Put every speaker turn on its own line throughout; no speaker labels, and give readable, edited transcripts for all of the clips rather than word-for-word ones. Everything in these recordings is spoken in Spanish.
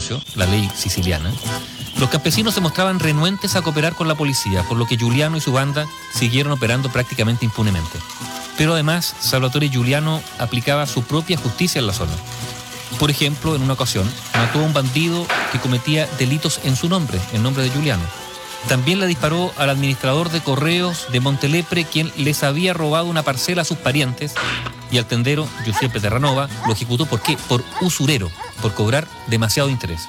Venancio, la ley siciliana, los campesinos se mostraban renuentes a cooperar con la policía, por lo que Giuliano y su banda siguieron operando prácticamente impunemente. Pero además, Salvatore Giuliano aplicaba su propia justicia en la zona. Por ejemplo, en una ocasión, mató a un bandido que cometía delitos en su nombre, en nombre de Giuliano. También le disparó al administrador de correos de Montelepre, quien les había robado una parcela a sus parientes, y al tendero Giuseppe Terranova lo ejecutó ¿por qué? Por usurero, por cobrar demasiado interés.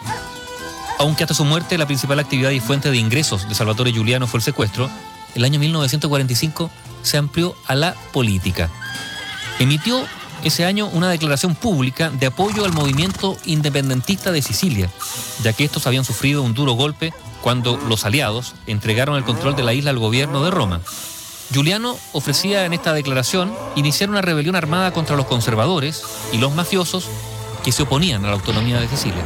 Aunque hasta su muerte la principal actividad y fuente de ingresos de Salvatore Giuliano fue el secuestro, el año 1945 se amplió a la política. Emitió ese año una declaración pública de apoyo al movimiento independentista de Sicilia, ya que estos habían sufrido un duro golpe cuando los aliados entregaron el control de la isla al gobierno de Roma. Giuliano ofrecía en esta declaración iniciar una rebelión armada contra los conservadores y los mafiosos que se oponían a la autonomía de Sicilia.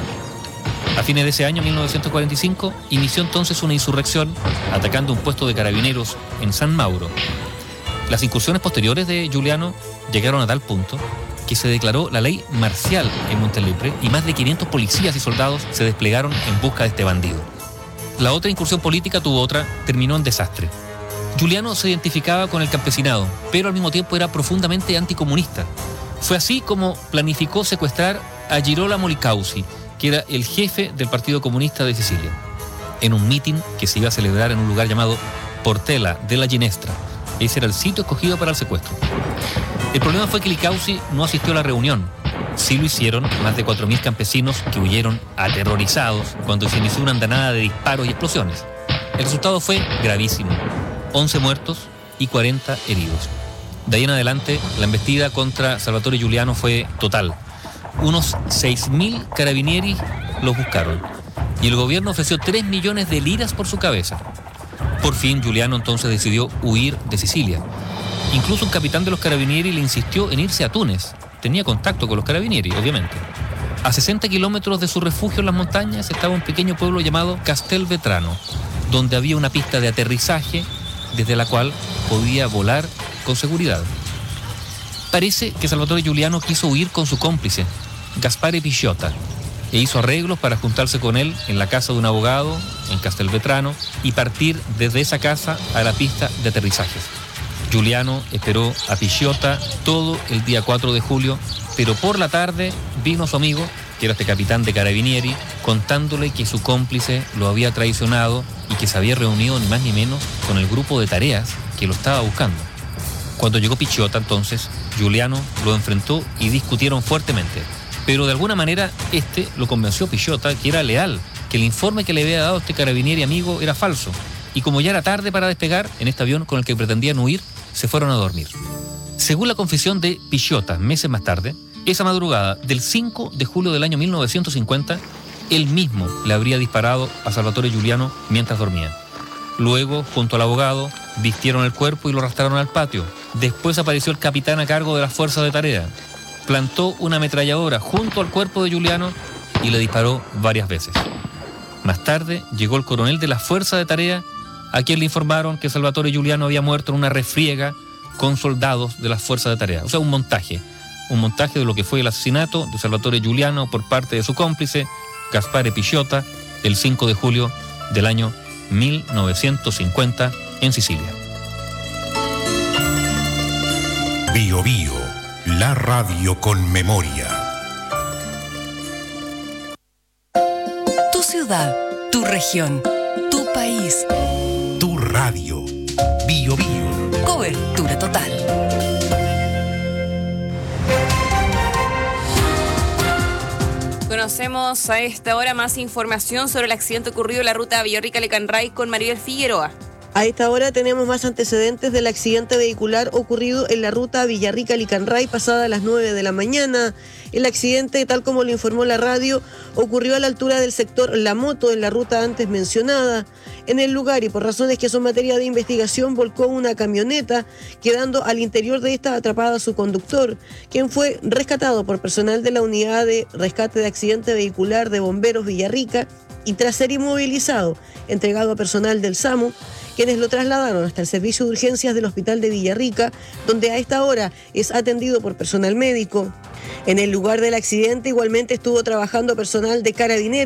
A fines de ese año, 1945, inició entonces una insurrección atacando un puesto de carabineros en San Mauro. Las incursiones posteriores de Giuliano llegaron a tal punto que se declaró la ley marcial en Montelepre y más de 500 policías y soldados se desplegaron en busca de este bandido. La otra incursión política terminó en desastre. Giuliano se identificaba con el campesinado, pero al mismo tiempo era profundamente anticomunista. Fue así como planificó secuestrar a Girolamo Licausi, que era el jefe del Partido Comunista de Sicilia, en un mitin que se iba a celebrar en un lugar llamado Portella della Ginestra. Ese era el sitio escogido para el secuestro. El problema fue que Licausi no asistió a la reunión. Sí lo hicieron más de 4.000 campesinos que huyeron aterrorizados cuando se inició una andanada de disparos y explosiones. El resultado fue gravísimo: 11 muertos y 40 heridos. De ahí en adelante, la embestida contra Salvatore Giuliano fue total. Unos 6.000 carabinieri los buscaron y el gobierno ofreció 3 millones de liras por su cabeza. Por fin, Giuliano entonces decidió huir de Sicilia. Incluso un capitán de los carabinieri le insistió en irse a Túnez. Tenía contacto con los carabinieri, obviamente. A 60 kilómetros de su refugio en las montañas estaba un pequeño pueblo llamado Castelvetrano, donde había una pista de aterrizaje desde la cual podía volar con seguridad. Parece que Salvatore Giuliano quiso huir con su cómplice, Gaspare Pisciotta, e hizo arreglos para juntarse con él en la casa de un abogado en Castelvetrano y partir desde esa casa a la pista de aterrizajes. Giuliano esperó a Pisciotta todo el día 4 de julio, pero por la tarde vino su amigo, que era este capitán de carabinieri, contándole que su cómplice lo había traicionado y que se había reunido ni más ni menos con el grupo de tareas que lo estaba buscando. Cuando llegó Pisciotta, entonces, Giuliano lo enfrentó y discutieron fuertemente. Pero de alguna manera lo convenció a Pisciotta que era leal, que el informe que le había dado este carabinieri amigo era falso. Y como ya era tarde para despegar, en este avión con el que pretendían huir, se fueron a dormir. Según la confesión de Pisciotta, meses más tarde, esa madrugada del 5 de julio del año 1950, él mismo le habría disparado a Salvatore Giuliano mientras dormía. Luego, junto al abogado, vistieron el cuerpo y lo arrastraron al patio. Después apareció el capitán a cargo de las fuerzas de tarea. Plantó una ametralladora junto al cuerpo de Giuliano y le disparó varias veces. Más tarde llegó el coronel de la fuerza de tarea, a quien le informaron que Salvatore Giuliano había muerto en una refriega con soldados de las fuerzas de tarea. O sea, un montaje de lo que fue el asesinato de Salvatore Giuliano por parte de su cómplice, Gaspare Pisciotta, el 5 de julio del año 1950 en Sicilia.
Bío Bío, la radio con memoria.
Tu ciudad, tu región, tu país.
Tu radio. Bío Bío.
Cobertura total.
Conocemos a esta hora más información sobre el accidente ocurrido en la ruta Villarrica-Lecanray con Maribel Figueroa.
A esta hora tenemos más antecedentes del accidente vehicular ocurrido en la ruta Villarrica-Licanray pasada las 9 de la mañana. El accidente, tal como lo informó la radio, ocurrió a la altura del sector La Moto en la ruta antes mencionada. En el lugar, y por razones que son materia de investigación, volcó una camioneta, quedando al interior de esta atrapada su conductor, quien fue rescatado por personal de la Unidad de Rescate de Accidente Vehicular de Bomberos Villarrica y tras ser inmovilizado, entregado a personal del SAMU, quienes lo trasladaron hasta el servicio de urgencias del Hospital de Villarrica, donde a esta hora es atendido por personal médico. En el lugar del accidente igualmente estuvo trabajando personal de Carabineros